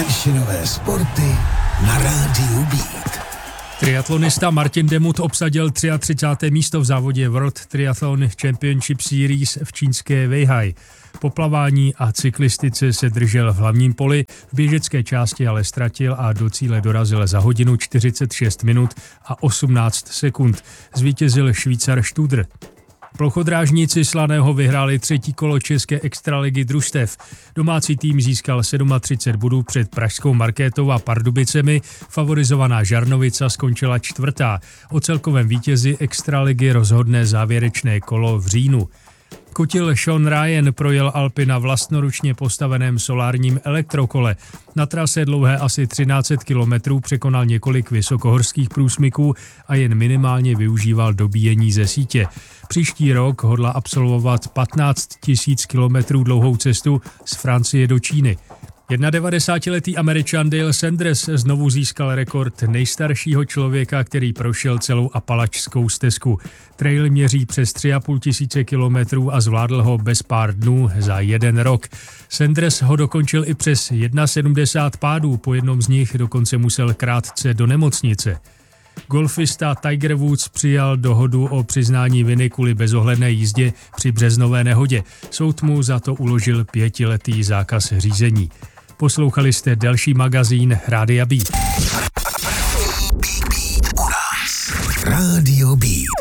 Menšinové sporty na rádiu Beat. Triatlonista Martin Demut obsadil 33. místo v závodě World Triathlon Championship Series v čínské Weihai. Po plavání a cyklistice se držel v hlavním poli, v běžecké části ale ztratil a do cíle dorazil za hodinu 46 minut a 18 sekund. Zvítězil Švýcar Studer. Plochodrážníci Slaného vyhráli třetí kolo české extraligy družstev. Domácí tým získal 37 bodů před pražskou Markétou a Pardubicemi, favorizovaná Žarnovica skončila čtvrtá. O celkovém vítězi extraligy rozhodne závěrečné kolo v říjnu. Kutil Sean Ryan projel Alpy na vlastnoručně postaveném solárním elektrokole. Na trase dlouhé asi 1300 kilometrů překonal několik vysokohorských průsmyků a jen minimálně využíval dobíjení ze sítě. Příští rok hodlá absolvovat 15 000 kilometrů dlouhou cestu z Francie do Číny. 91letý Američan Dale Sanders znovu získal rekord nejstaršího člověka, který prošel celou Apalačskou stezku. Trail měří přes 3500 kilometrů a zvládl ho bez pár dnů za 1 rok. Sanders ho dokončil i přes 71 pádů, po jednom z nich dokonce musel krátce do nemocnice. Golfista Tiger Woods přijal dohodu o přiznání viny kvůli bezohledné jízdě při březnové nehodě. Soud mu za to uložil 5letý zákaz řízení. Poslouchali jste další magazín Rádia Beat. Radio Beat.